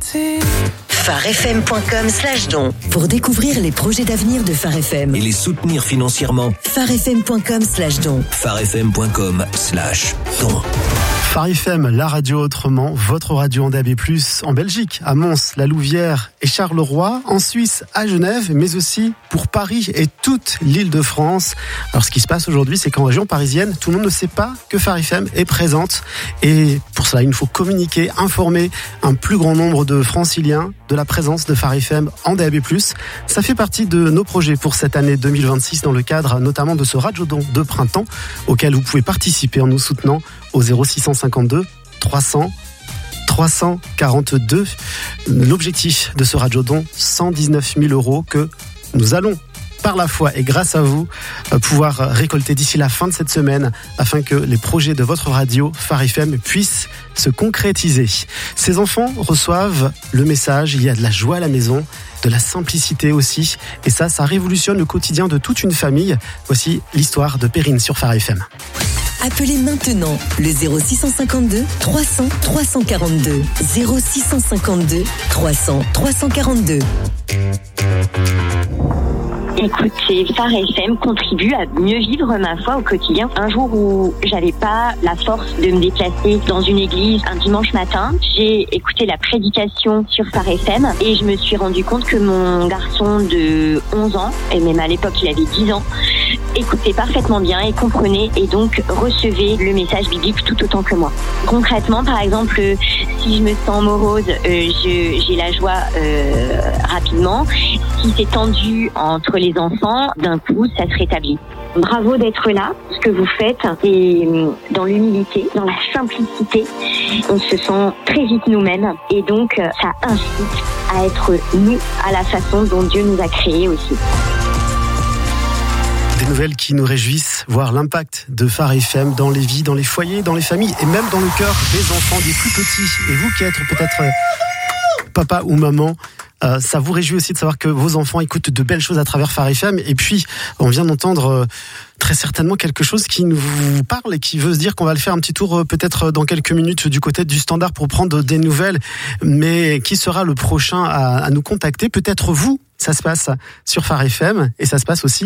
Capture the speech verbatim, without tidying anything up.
pharefm.com slash don pour découvrir les projets d'avenir de Phare F M et les soutenir financièrement. pharefm.com slash don pharefm.com slash don. Phare F M, la radio autrement, votre radio en D A B plus, en Belgique, à Mons, la Louvière et Charleroi, en Suisse, à Genève, mais aussi pour Paris et toute l'Île-de-France. Alors ce qui se passe aujourd'hui, c'est qu'en région parisienne, tout le monde ne sait pas que Phare F M est présente. Et pour cela, il nous faut communiquer, informer un plus grand nombre de franciliens de la présence de Phare F M en D A B plus. Ça fait partie de nos projets pour cette année deux mille vingt-six, dans le cadre notamment de ce Radiodon de printemps, auquel vous pouvez participer en nous soutenant au zéro six cent cinquante-deux trois cents trois cent quarante-deux. L'objectif de ce Radiodon, cent dix-neuf mille euros que nous allons, par la foi et grâce à vous, pouvoir récolter d'ici la fin de cette semaine afin que les projets de votre radio Phare F M puissent se concrétiser. Ces enfants reçoivent le message, il y a de la joie à la maison, de la simplicité aussi, et ça, ça révolutionne le quotidien de toute une famille. Voici l'histoire de Perrine sur Phare F M. Appelez maintenant le zéro six cent cinquante-deux trois cents trois cent quarante-deux. zéro six cent cinquante-deux trois cents trois cent quarante-deux. Écoutez, Phare F M contribue à mieux vivre ma foi au quotidien. Un jour où j'avais pas la force de me déplacer dans une église un dimanche matin, j'ai écouté la prédication sur Phare F M et je me suis rendu compte que mon garçon de onze ans, et même à l'époque il avait dix ans, écoutait parfaitement bien et comprenait et donc recevait le message biblique tout autant que moi. Concrètement, par exemple, si je me sens morose, euh, je, j'ai la joie euh, rapidement. Si c'est tendu entre les enfants, d'un coup, ça se rétablit. Bravo d'être là, ce que vous faites, et dans l'humilité, dans la simplicité, on se sent très vite nous-mêmes, et donc ça incite à être nous à la façon dont Dieu nous a créés aussi. Des nouvelles qui nous réjouissent, voir l'impact de Phare F M dans les vies, dans les foyers, dans les familles et même dans le cœur des enfants, des plus petits. Et vous qui êtes peut-être papa ou maman, Euh, ça vous réjouit aussi de savoir que vos enfants écoutent de belles choses à travers Phare F M. Et puis, on vient d'entendre euh, très certainement quelque chose qui vous parle et qui veut se dire qu'on va le faire un petit tour euh, peut-être dans quelques minutes du côté du standard pour prendre des nouvelles. Mais qui sera le prochain à, à nous contacter? Peut-être vous. Ça se passe sur Phare F M et ça se passe aussi